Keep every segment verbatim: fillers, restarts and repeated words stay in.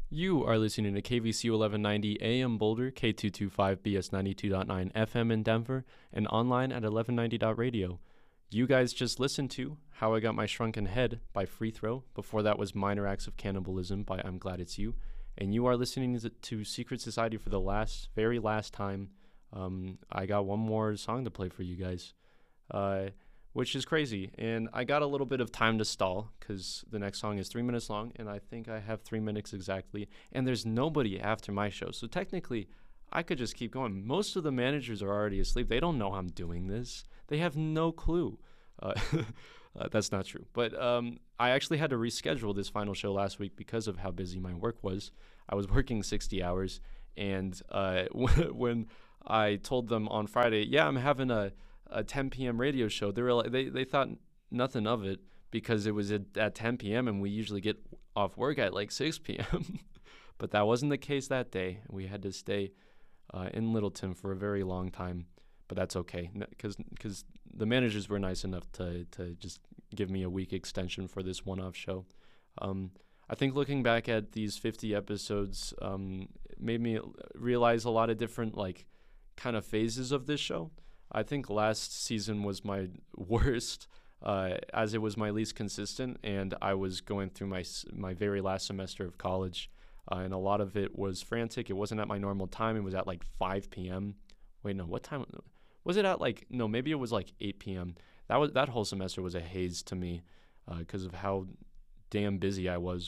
You are listening to K V C U eleven ninety A M Boulder, K two twenty-five B S ninety-two point nine F M in Denver, and online at eleven ninety dot radio. You guys just listened to How I Got My Shrunken Head by Free Throw. Before that was Minor Acts of Cannibalism by I'm Glad It's You. And you are listening to Secret Society for the last, very last time. Um, I got one more song to play for you guys, uh, which is crazy. And I got a little bit of time to stall because the next song is three minutes long, and I think I have three minutes exactly. And there's nobody after my show, so technically I could just keep going. Most of the managers are already asleep. They don't know I'm doing this. They have no clue. Uh, uh, that's not true. But um, I actually had to reschedule this final show last week because of how busy my work was. I was working sixty hours, and uh, when I told them on Friday, yeah, I'm having a, a ten p.m. radio show, they were like, they, they thought nothing of it because it was at, at ten p.m. and we usually get off work at like six p.m. But that wasn't the case that day. We had to stay uh, in Littleton for a very long time. But that's okay, because because the managers were nice enough to, to just give me a week extension for this one-off show. Um, I think looking back at these fifty episodes um, made me realize a lot of different like kind of phases of this show. I think last season was my worst, uh, as it was my least consistent, and I was going through my my very last semester of college, uh, and a lot of it was frantic. It wasn't at my normal time. It was at like five p.m. Wait, no, what time? Was it at like, no, maybe it was like eight p.m. That was that whole semester was a haze to me because uh, of how damn busy I was.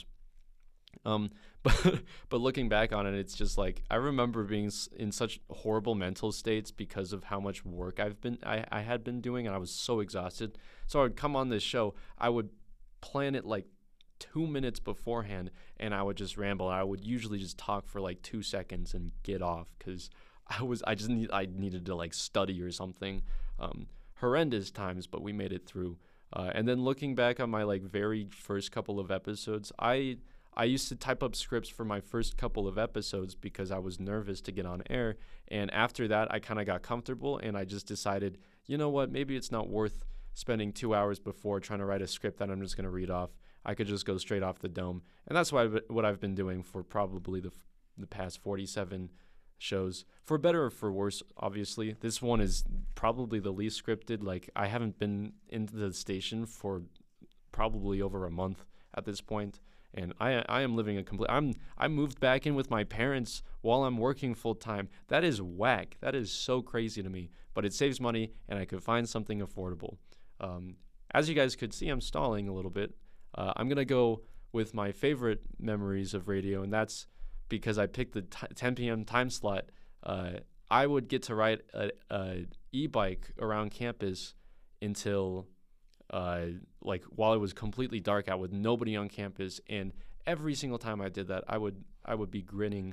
Um, but but looking back on it, it's just like I remember being in such horrible mental states because of how much work I've been I, I had been doing, and I was so exhausted. So I would come on this show, I would plan it like two minutes beforehand, and I would just ramble. I would usually just talk for like two seconds and get off because I was I just need I needed to like study or something. Um, horrendous times, but we made it through. Uh, and then looking back on my like very first couple of episodes, I I used to type up scripts for my first couple of episodes because I was nervous to get on air. And after that, I kind of got comfortable, and I just decided, you know what, maybe it's not worth spending two hours before trying to write a script that I'm just going to read off. I could just go straight off the dome. And that's why what I've been doing for probably the the past forty-seven shows, for better or for worse. Obviously, this one is probably the least scripted. Like, I haven't been into the station for probably over a month at this point, and I I am living a complete. I'm I moved back in with my parents while I'm working full time. That is whack. That is so crazy to me. But it saves money, and I could find something affordable. Um, as you guys could see, I'm stalling a little bit. Uh, I'm gonna go with my favorite memories of radio, and that's because I picked the t- ten p.m. time slot. Uh, I would get to ride a, a e-bike around campus until uh, like while it was completely dark out with nobody on campus. And every single time I did that, I would I would be grinning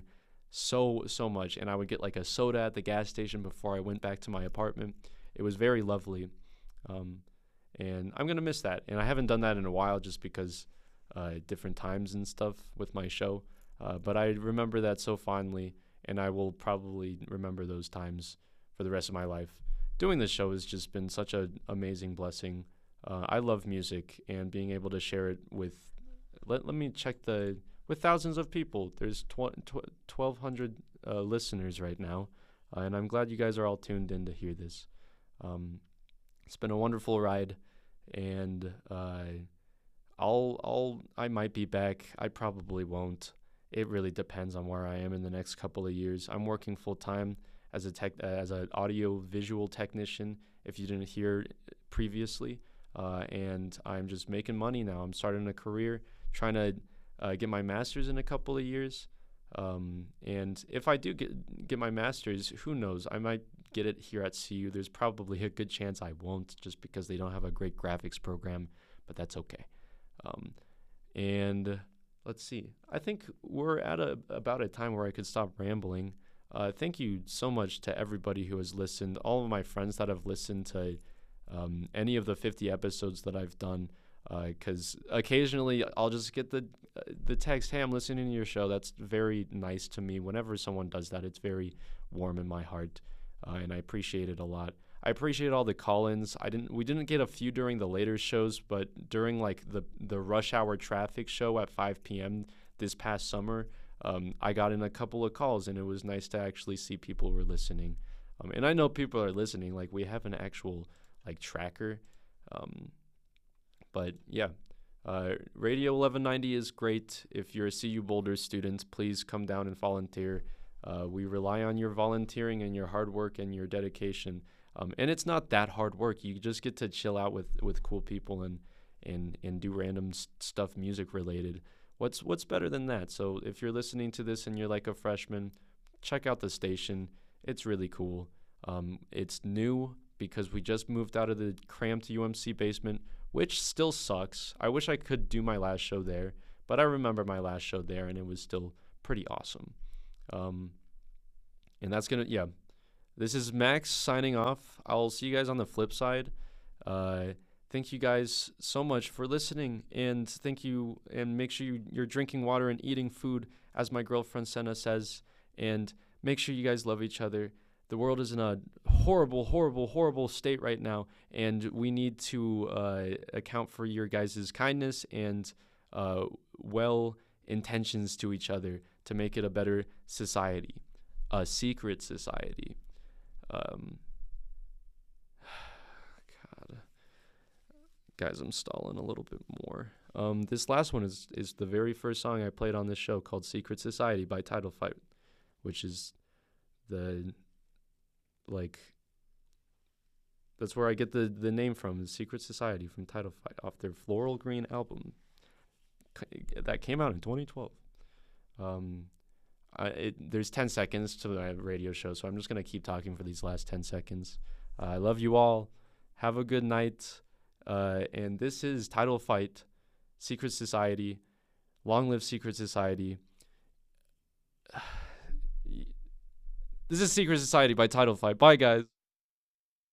so so much, and I would get like a soda at the gas station before I went back to my apartment. It was very lovely, um, and I'm gonna miss that. And I haven't done that in a while just because uh, different times and stuff with my show. Uh, but I remember that so fondly, and I will probably remember those times for the rest of my life. Doing this show has just been such an amazing blessing. Uh, I love music, and being able to share it with, let, let me check the, with thousands of people. There's tw- tw- twelve hundred uh, listeners right now, uh, and I'm glad you guys are all tuned in to hear this. Um, it's been a wonderful ride, and uh, I'll, I'll, I might be back. I probably won't. It really depends on where I am in the next couple of years. I'm working full time as a tech, uh, as an audio visual technician, if you didn't hear previously, uh, and I'm just making money now. I'm starting a career, trying to uh, get my master's in a couple of years. Um, and if I do get get my master's, who knows? I might get it here at C U. There's probably a good chance I won't, just because they don't have a great graphics program, but that's okay. Um, and Let's see. I think we're at a about a time where I could stop rambling. Uh, thank you so much to everybody who has listened, all of my friends that have listened to um, any of the fifty episodes that I've done, because uh, occasionally I'll just get the uh, the text, hey, I'm listening to your show. That's very nice to me. Whenever someone does that, it's very warm in my heart, uh, and I appreciate it a lot. I appreciate all the call-ins. I didn't. We didn't get a few during the later shows, but during like the the rush hour traffic show at five p.m. this past summer, um, I got in a couple of calls, and it was nice to actually see people were listening. Um, and I know people are listening. Like, we have an actual like tracker. Um, but yeah, uh, Radio eleven ninety is great. If you're a C U Boulder student, please come down and volunteer. Uh, we rely on your volunteering and your hard work and your dedication. Um, and it's not that hard work. You just get to chill out with, with cool people and and and do random s- stuff music related. What's what's better than that? So if you're listening to this and you're like a freshman, check out the station. It's really cool. Um, it's new because we just moved out of the cramped U M C basement, which still sucks. I wish I could do my last show there, but I remember my last show there, and it was still pretty awesome. Um, and that's gonna yeah. This is Max signing off. I'll see you guys on the flip side. Uh, thank you guys so much for listening, and thank you. And make sure you, you're drinking water and eating food, as my girlfriend Senna says. And make sure you guys love each other. The world is in a horrible, horrible, horrible state right now, and we need to uh, account for your guys' kindness and uh, well intentions to each other to make it a better society, a secret society. Um, God, guys, I'm stalling a little bit more. Um, this last one is is the very first song I played on this show, called "Secret Society" by Title Fight, which is the like that's where I get the the name from, is Secret Society, from Title Fight, off their Floral Green album that came out in twenty twelve. Um, I, it, there's ten seconds to the radio show, so I'm just going to keep talking for these last ten seconds. Uh, I love you all. Have a good night. Uh, and this is Title Fight, Secret Society. Long live Secret Society. This is Secret Society by Title Fight. Bye, guys.